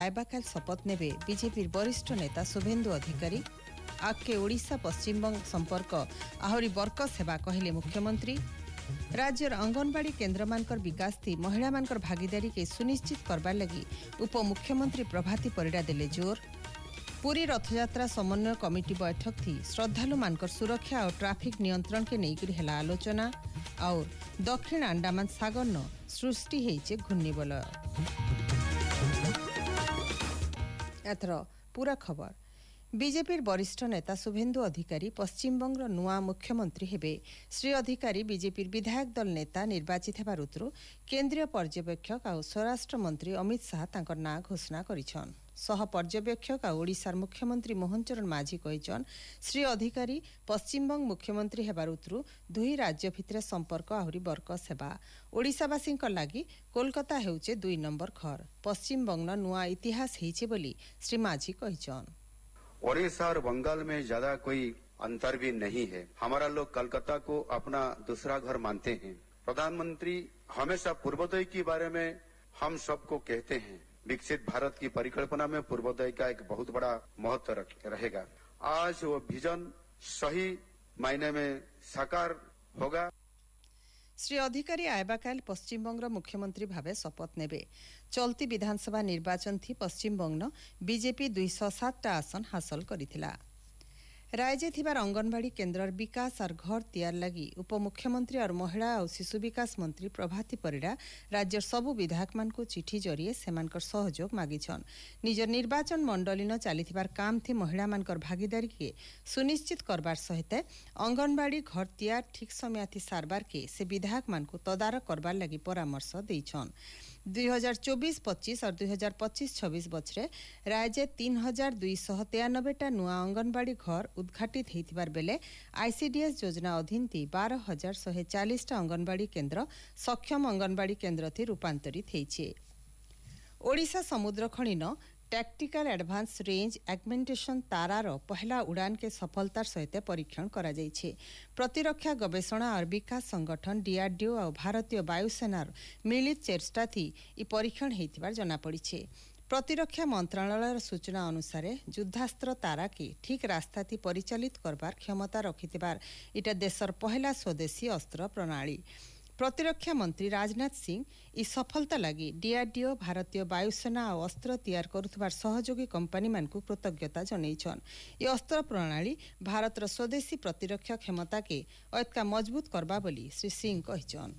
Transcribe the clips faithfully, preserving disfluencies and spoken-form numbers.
आइबाकाल शपथ नेबे बीजेपी वरिष्ठ नेता शुभेन्दु अधिकारी। आगे ओडिशा पश्चिमबंग संपर्क आहरी बरकस हेबा कहले मुख्यमंत्री। राज्यर अंगनवाड़ी केन्द्र मानकर विकास थी महिला मानकर भागीदारी के सुनिश्चित करबार लगी उपमुख्यमंत्री प्रभाती परिडा देले जोर। पुरी रथयात्रा समन्वय कमिटी बैठक थी श्रद्धालु मानकर सुरक्षा और ट्राफिक नियंत्रण के नेइकरी हेला आलोचना। और दक्षिण अंडमान सागर न सृष्टि हेइचे घूर्णिबलय। एथर पूरा खबर। बीजेपी वरिष्ठ नेता शुभेन्दु अधिकारी पश्चिमबंग नुआ मुख्यमंत्री हेबे। श्री अधिकारी बीजेपी विधायक दल नेता निर्वाचित हेबार उतरु केंद्रीय पर्यवेक्षक और स्वराष्ट्र मंत्री अमित शाह तांकर नाँ घोषणा करिछन। सह पर्यवेक्षक और ओडिशार मुख्यमंत्री मोहन चरण माझी कहिछन श्री अधिकारी पश्चिमबंग मुख्यमंत्री हेबार उतरु दुई राज्य भितरे संपर्क आहुरी बरकस हेबा। ओडिशावासी लागि कोलकाता हेउचे दुई नंबर घर। पश्चिमबंग नुआ इतिहास हेइचे बोली श्री माझी कहिछन। ओडिशा और बंगाल में ज्यादा कोई अंतर भी नहीं है। हमारा लोग कलकत्ता को अपना दूसरा घर मानते हैं। प्रधानमंत्री हमेशा पूर्वोदय के बारे में हम सबको कहते हैं। विकसित भारत की परिकल्पना में पूर्वोदय का एक बहुत बड़ा महत्व रहेगा। आज वो विजन सही मायने में साकार होगा। श्री अधिकारी आइबाकाल पश्चिमबंग मुख्यमंत्री भावे शपथ नेबे। चलती विधानसभा निर्वाचन थी पश्चिमबंग बीजेपी दुई सौ सात आसन हासिल करिथिला। राज्य थिबार अंगनवाड़ी केन्द्र विकास और घर तैयार लगी उपमुख्यमंत्री और महिला और शिशु विकास मंत्री प्रभाती परिडा राज्यर सबु विधायक मान को चिठी जरिए सेमानकर सहयोग मागिछन। निज निर्वाचन मंडली न चलीथिबार काम थी महिला मानकर भागीदारी के सुनिश्चित करबार सहित अंगनवाड़ी घर तैयार ठीक समयाथी सारबार के से विधायक मान को तदारक करबार लगी परामर्श देइछन। दुई हजार चौबीस पच्चीस और दुई हजार पच्चीस छब्बीस बछरे राज्य तीन हजार दुई सौ तेयानबेटा नुआ अंगनवाड़ी घर उद्घाटित होइथिबार बेले आईसीडीएस योजना अधीन थी बारह हजार शहे चालीसटा अंगनवाड़ी केन्द्र सक्षम अंगनवाड़ी केन्द्र थी रूपांतरित होइछे। ओडिशा समुद्र खणी न टैक्टिकल एडवांस रेंज एग्मेंटेशन तारार पहला उड़ान के सफलतार सहित परीक्षण करा जाइछे। प्रतिरक्षा गवेषणा और विकास संगठन डीआरडीओ और भारतीय वायुसेनार मिलित चेष्टा थी इ परीक्षण हेतिबार जना पड़िछे। प्रतिरक्षा मंत्रालय सूचना अनुसार युद्धास्त्र तारा के ठीक रास्ता थी परिचालित करबार क्षमता रखिथिबार इटा देशर पहला स्वदेशी अस्त्र प्रणाली। प्रतिरक्षा मंत्री राजनाथ सिंह इस सफलता लगी डीआरडीओ भारतीय वायुसेना और अस्त्र तैयार करुथबार सहयोगी कंपनी मानकु कृतज्ञता जनाइछन। ये अस्त्र प्रणाली भारतर स्वदेशी प्रतिरक्षा क्षमता के अतका मजबूत करबा बोली श्री सिंह कहिछन।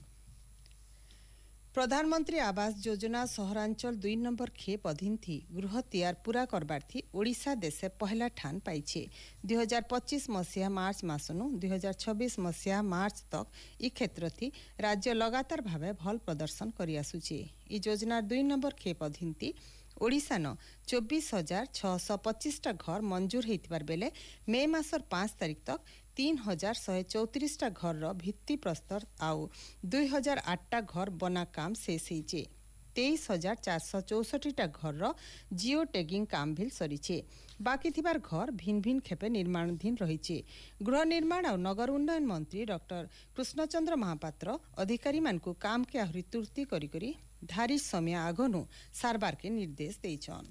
प्रधानमंत्री आवास योजना सहरांचल दुई नंबर खेप अधीन थी गृह तैयार पूरा करबार थी ओडिशा देशे पहला ठान पाइछे। दुई हजार पच्चीस मसीहा मार्च मासनु दुई हजार छब्बीस मसीहा मार्च तक इ क्षेत्र थी राज्य लगातार भावे भल प्रदर्शन करि आसुछे। इ योजना दुई नंबर खेप अधीन थी ओडिशा न चौबीस हजार छह सौ पच्चीसटा घर मंजूर होइतिबार बेले मे मासर पांच तारीख तक तीन हजार शहे चौतीसटा घर भित्ति प्रस्तर आउ दुई हजार आठटा घर बना काम शेष होइछे। तेईस हजार चार सौ चौसठीटा घर जिओ टैगिंग काम भी सरीछे। बाकी थिबार घर भिन्न भिन्न खेपे निर्माणाधीन रहिछे। गृह निर्माण और नगर उन्नयन मंत्री डॉक्टर कृष्णचंद्र महापात्र अधिकारी मानकु काम के आहुरी तुर्ती करी करी धारी समय आगनु सारबार के निर्देश देइछन।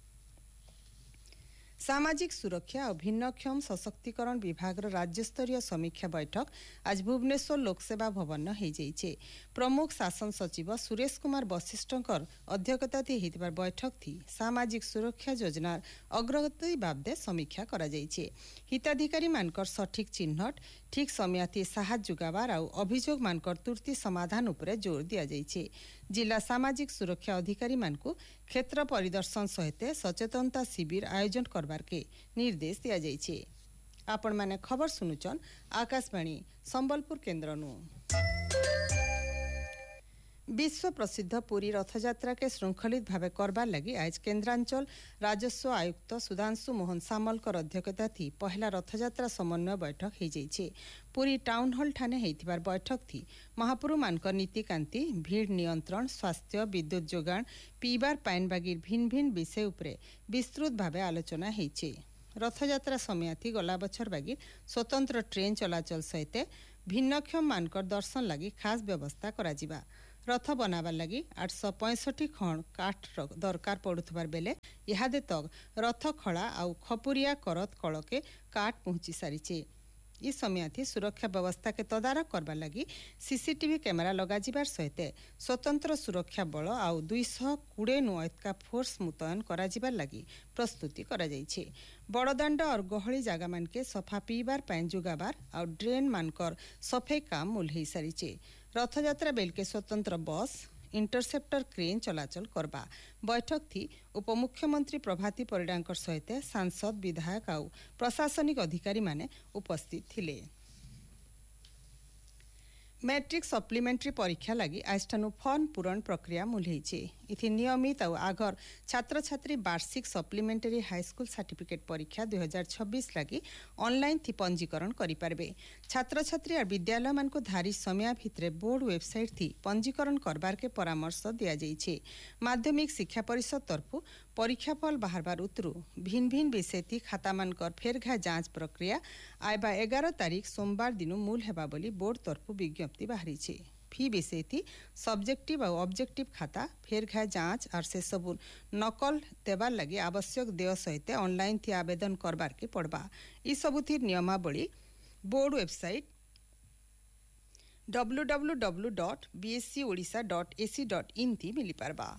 सामाजिक सुरक्षा और भिन्नक्षम सशक्तिकरण विभाग राज्य स्तरीय समीक्षा बैठक आज भुवनेश्वर लोकसेवा भवन हो जाइछे। प्रमुख शासन सचिव सुरेश कुमार वशिष्ठकर अध्यक्षता होइतिबार बैठक थी सामाजिक सुरक्षा योजनार अग्रगति बाबदे समीक्षा करा जाइछे। हिताधिकारी मानकर सठिक चिन्हट ठीक समयाथी साहाय्य जुगाबार और अभियोग मानकर तुर्ती समाधान उपरे जोर दिया जाइछे। जिला सामाजिक सुरक्षा अधिकारी मानकु क्षेत्र परिदर्शन सहित सचेतनता शिविर आयोजन करबार के निर्देश दिया जाइछे। आपण माने खबर सुनुचन आकाशवाणी संबलपुर केन्द्रनु। विश्व प्रसिद्ध पुरी रथयात्रा के श्रृंखलित भावे करबार लगी आज केन्द्रांचल राजस्व आयुक्त सुधांशु मोहन सामलकर अध्यक्षता थी पहला रथयात्रा समन्वय बैठक हो जाइछे। पुरी टाउन हॉल ठाने हेतिबार बैठक थी महापुरु मानकर नीतिकांति भीड़ नियंत्रण स्वास्थ्य विद्युत जोगाण पीबार पाइन बागीर भिन्न भिन्न विषय उपरे विस्तृत भावे आलोचना हेइछे। रथयात्रा समयाथी गला बछर बागीर स्वतंत्र ट्रेन चलाचल सहित भिन्नक्षम मानकर दर्शन लगी खास व्यवस्था करा जिबा। रथ बनाबार लगी आठ सौ पैंसठ खण काठ दरकार पड़ुथबार बेले इहादे तक रथ खड़ा आउ खपुरिया करत कलके काठ पहुंची सारिचे। इ समयाथी सुरक्षा व्यवस्था के तदारक करबार लगी सीसीटीवी कैमेरा लगा जिबार सहित स्वतंत्र सुरक्षा बल आउ दुई सौ कोड़े नुआयतका फोर्स मुतयन करा जिबार लगी प्रस्तुति करा जाइछे। बड़दाण्ड और गहली जागा मानके सफा पीबार पानी जुगाबार आउ ड्रेन मानकर सफाई काम मुल्हई सारिचे। रथयात्रा बेलके स्वतंत्र बस इंटरसेप्टर क्रेन चलाचल करबा। बैठक थी उपमुख्यमंत्री प्रभाती परिडांकर सहित सांसद विधायक आउ प्रशासनिक अधिकारी माने उपस्थित थिले। मैट्रिक सप्लीमेंटरी परीक्षा लगी आजठानु फर्म पूरण प्रक्रिया मुल्हैछे। इथि नियमित और आगर छात्र छात्री वार्षिक सप्लीमेंटरी हाईस्कूल सर्टिफिकेट परीक्षा दुई हजार छब्बीस लगी ऑनलाइन थी पंजीकरण करि पारबे। छात्र छात्री और विद्यालय मान को धारी समय भितरे बोर्ड वेबसाइट थी पंजीकरण करबार के परामर्श दिया जाइछे। माध्यमिक शिक्षा परिषद तरफु परीक्षाफल बाहरबार उतरु भिन्न भिन्न विषय थी खाता मानकर फेरघा जांच प्रक्रिया आयबा एगार तारीख सोमवार दिनु मूल हेबा बोली बोर्ड तरफु विज्ञप्ति बाहरीछे। फी विषय थी सब्जेक्टिव और ऑब्जेक्टिव खाता फेरघा जांच और से सबु नकल देवार लगी आवश्यक देय सहित ऑनलाइन थी आवेदन करबार के पड़बा। इ सबु थी नियमावली board website W W W dot B S C Odisha dot A C dot in थी मिली पारबा।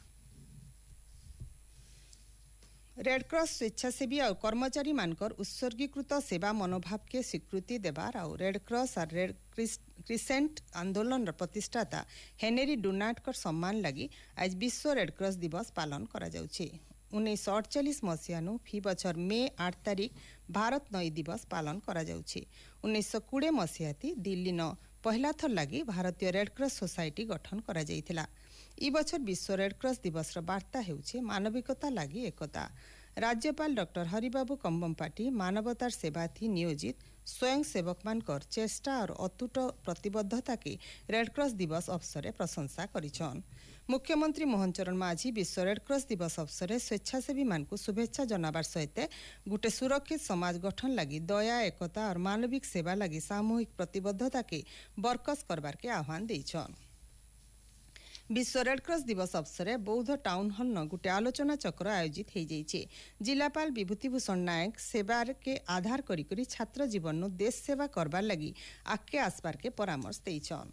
रेडक्रॉस स्वेच्छासेवी और कर्मचारी मानकर उत्सर्गीकृत सेवा मनोभाव के स्वीकृति देवार और रेडक्रॉस और रेड क्रिसेंट आंदोलन प्रतिष्ठाता हेनरी डुनाट सम्मान लगी आज विश्व रेडक्रॉस दिवस पालन करा जाउछे। उन्नीस सौ अड़चालीस मसीहानु फी बछर मे आठ तारीख भारत नई दिवस पालन करा जाउछे। उन्नीस सौ कोड़े मसीहाती दिल्ली न पहला थर लगी भारतीय रेडक्रॉस सोसाइटी गठन करा जाइथिला। इ बछर विश्व रेडक्रॉस दिवस वार्ता हेउछे मानविकता लगी एकता। राज्यपाल डॉक्टर हरिबाबू कंबमपाटी मानवतार सेवा थी नियोजित स्वयं सेवक मानकर चेष्टा और अतुट प्रतिबद्धता के रेडक्रॉस दिवस अवसर प्रशंसा करिछन। मुख्यमंत्री मोहन चरण माझी विश्व रेडक्रॉस दिवस अवसर स्वेच्छासेवी मान को शुभेच्छा जनाबार सहित गोटे सुरक्षित समाज गठन लगी दया एकता और मानविक सेवा लगी सामूहिक प्रतिबद्धता के बरकस करबार के आह्वान देइछन। विश्व रेडक्रॉस दिवस अवसर बौद्ध टाउन हॉल न गोटे आलोचना चक्र आयोजित हो जाइए। जिलापाल विभूतिभूषण नायक सेवार के आधार करी करी छात्र जीवन नु देश सेवा करबार लगी आगे आसबार के परामर्श देइछन।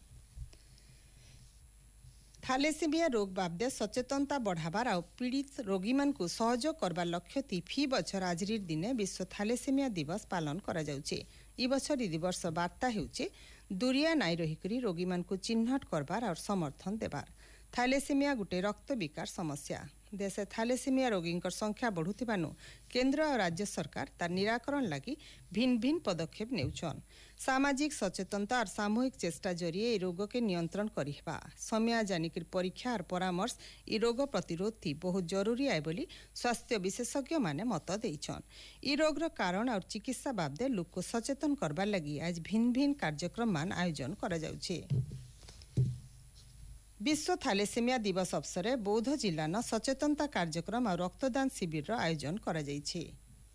थालेसेमिया रोग बाबदे सचेतनता बढ़ाबार और पीड़ित रोगी मान को सहयोग करबार लक्ष्य थी फी बछर आजिर दिने विश्व थालेसेमिया दिवस पालन करा जाउछे। इ बछर इ दिवस वार्ता हेउछे दूरिया नाई रहिकरी रोगी मान को चिन्हट करबार और समर्थन देबार। थालेसेमिया गोटे रक्त विकार समस्या। देश थालेसेमिया रोगी संख्या बढ़ुथिबानु केंद्र और राज्य सरकार तार निराकरण लगी भिन्न भिन्न पदक्षेप नेउछन। सामाजिक सचेतनता और सामूहिक चेष्टा जरिए इ रोग के नियंत्रण करिबा समय जानिक परीक्षा और परामर्श इ रोग प्रतिरोध थी बहुत जरूरी आए बोली स्वास्थ्य विशेषज्ञ माने मत देइछन। इ रोग रो कारण और चिकित्सा बाबदे लोक को सचेतन करबा लगी आज भिन्न भिन्न कार्यक्रम मान आयोजन करा जाउछे। विश्व थालेसेमिया दिवस अवसर बौद्ध जिला न सचेतनता कार्यक्रम और रक्तदान शिविर आयोजन करा जाइछे।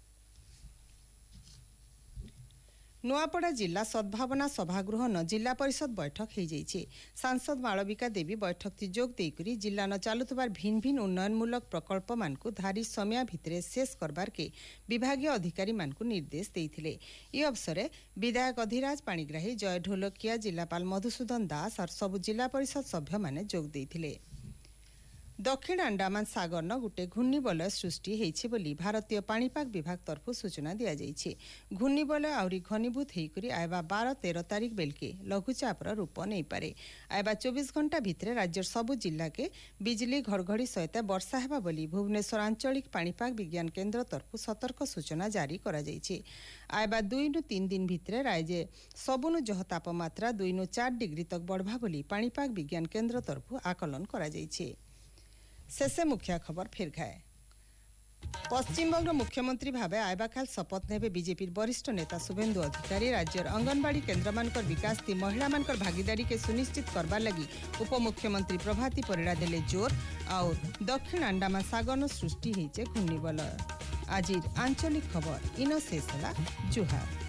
नुआपड़ा जिला सद्भावना सभागृह न जिला परिषद बैठक हो जाइछे। सांसद मालविका देवी बैठक थी जोग देकरी जिला न चालुतबार भिन्न भिन्न उन्नयनमूलक प्रकल्प मान को धारी समय भितरे शेष करबार के विभागीय अधिकारी मान को निर्देश देइथिले। इ अवसर विधायक अधिराज पाणिग्राही जय ढोलकिया जिलापाल मधुसूदन दास और सबु जिला परिषद सभ्य माने जोग देइथिले। दक्षिण अंडमान सागर न गोटे घूर्णिबलय सृष्टि होइछे बोली भारतीय पाणीपाग विभाग तरफु सूचना दिया जाइछे। घूर्णिबलय आउरी घनीभूत होइकरी आयबा बारह तेरह तारीख बेलके लघुचापर रूप नहीं पारे। आयबा चौबीस घंटा भितरे राज्यर सबु जिला के बिजली घड़घड़ी सहित वर्षा हेबा बोली भुवनेश्वर आंचलिक पाणीपाग विज्ञान केन्द्र तरफु सतर्क सूचना जारी करा जाइछे। आयबा दुई नु तीन दिन भितरे राज्य सबुनु जह तापमात्रा दुई नु चार डिग्री तक बढ़वा बोली पाणीपाग विज्ञान केन्द्र तरफु आकलन करा जाइछे। शेषे मुख्य खबर फिर खाए। पश्चिमबंग मुख्यमंत्री भावे आयबाकाल शपथ नेबे बीजेपी वरिष्ठ नेता शुभेन्दु अधिकारी। राज्यर अंगनवाड़ी केन्द्र मानकर विकास थी महिला मानकर भागीदारी के सुनिश्चित करबा लगी उपमुख्यमंत्री प्रभाती परिड़ा देले जोर। और दक्षिण अंडमान सागर सृष्टि होइछे घूर्णिबलय। आजिर आंचलिक खबर इन शेष होला। जुहार।